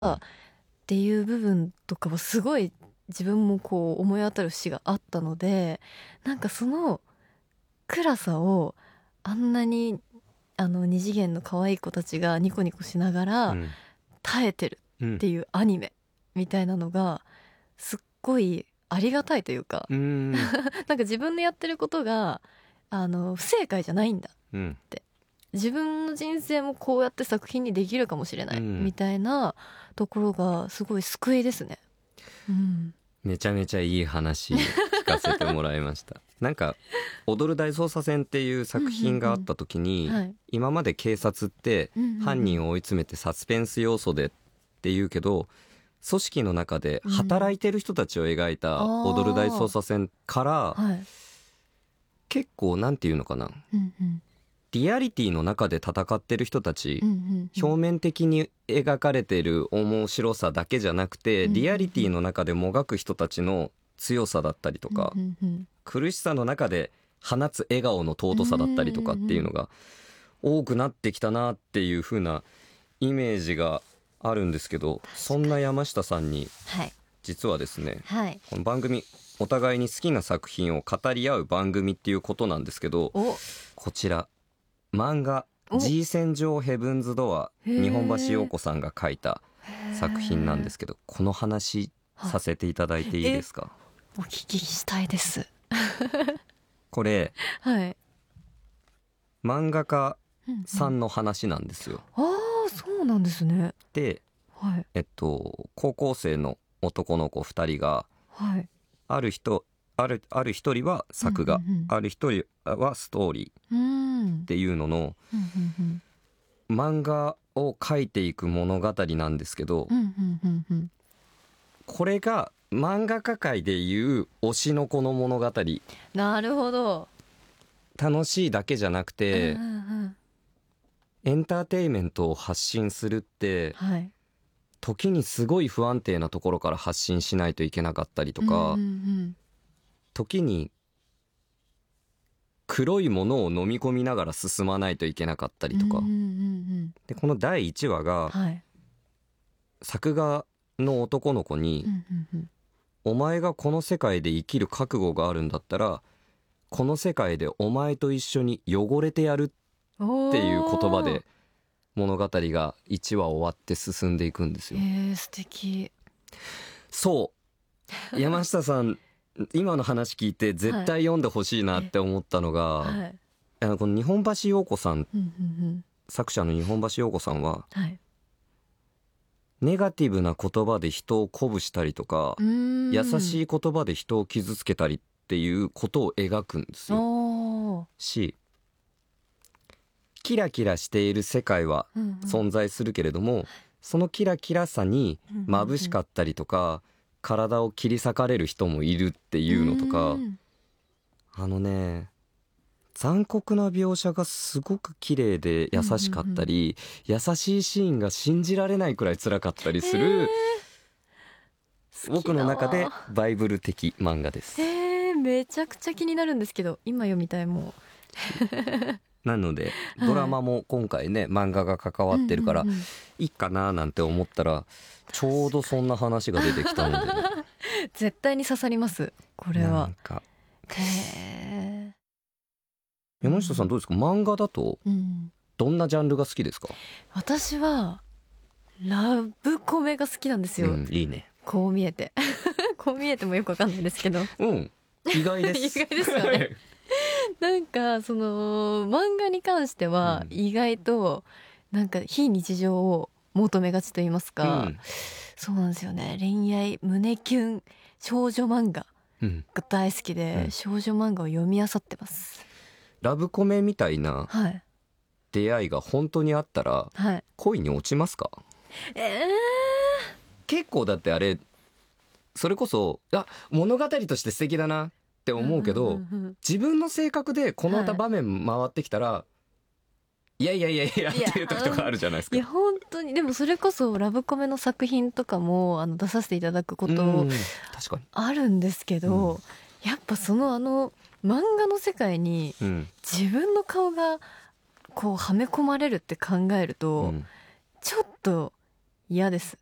っていう部分とかはすごい自分もこう思い当たる節があったので、なんかその暗さをあんなに二次元の可愛い子たちがニコニコしながら耐えてるっていうアニメみたいなのがすっごいありがたいというか、なんか自分のやってることが不正解じゃないんだって、自分の人生もこうやって作品にできるかもしれないみたいなところがすごい救いですね。 めちゃめちゃいい話聞かせてもらいましたなんか踊る大捜査線っていう作品があった時に、今まで警察って犯人を追い詰めてサスペンス要素でっていうけど、組織の中で働いてる人たちを描いた踊る大捜査線から、結構なんていうのかな、リアリティの中で戦ってる人たち、表面的に描かれてる面白さだけじゃなくて、リアリティの中でもがく人たちの強さだったりとか、苦しさの中で放つ笑顔の尊さだったりとかっていうのが多くなってきたなっていう風なイメージがあるんですけど、そんな山下さんに実はですね、この番組お互いに好きな作品を語り合う番組っていうことなんですけど、こちら漫画 G 戦場ヘブンズドア、日本橋陽子さんが書いた作品なんですけど、この話させていただいていいですか？ お聞きしたいですこれ、漫画家さんの話なんですよ。 そうなんですね。 で、高校生の男の子2人が、ある一人は作画、ある一人はストーリーっていうのの漫画を描いていく物語なんですけど、これが漫画家界でいう推しの子の物語。 なるほど。 楽しいだけじゃなくて、エンターテインメントを発信するって、時にすごい不安定なところから発信しないといけなかったりとか、時に黒いものを飲み込みながら進まないといけなかったりとか、でこの第1話が、作画の男の子に、お前がこの世界で生きる覚悟があるんだったら、この世界でお前と一緒に汚れてやるっていう言葉で物語が1話終わって進んでいくんですよ。 素敵。 そう山下さん今の話聞いて絶対読んでほしいなって思ったのが、この日本橋陽子さん、作者の日本橋陽子さんは、ネガティブな言葉で人を鼓舞したりとか、優しい言葉で人を傷つけたりっていうことを描くんですよ。し、キラキラしている世界は存在するけれども、そのキラキラさに眩しかったりとか、体を切り裂かれる人もいるっていうのとか、残酷な描写がすごく綺麗で優しかったり、優しいシーンが信じられないくらい辛かったりする、僕の中でバイブル的漫画です。 めちゃくちゃ気になるんですけど、今読みたい。もうなのでドラマも今回ね、漫画が関わってるからいいかななんて思ったら、ちょうどそんな話が出てきたので絶対に刺さりますこれは。 なんか山下さんどうですか？漫画だとどんなジャンルが好きですか？ 私はラブコメが好きなんですよ。 いいね。 こう見えてこう見えてもよくわかんないですけど、 意外です意外ですよねなんかその漫画に関しては意外となんか非日常を求めがちと言いますか、そうなんですよね。恋愛胸キュン少女漫画が大好きで、少女漫画を読み漁ってます。 ラブコメみたいな出会いが本当にあったら、恋に落ちますか？結構だってあれ、それこそ物語として素敵だなって思うけど、自分の性格でこの場面回ってきたら、いやっていう時とかあるじゃないですか。 いや本当に。でもそれこそラブコメの作品とかも出させていただくことあるんですけど、やっぱその漫画の世界に自分の顔がこうはめ込まれるって考えると、ちょっと嫌です。